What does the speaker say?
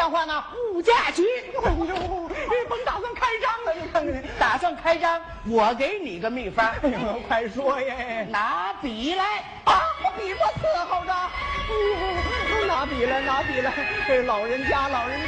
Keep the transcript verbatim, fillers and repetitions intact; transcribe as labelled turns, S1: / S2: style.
S1: 像话呢？五架局，哎呦，甭打算开张了，你看看，打算开张，我给你个秘方。哎呦，快说呀！拿笔来啊，笔不伺候着。哎呦，拿笔来，拿笔来，这老人家，老人家。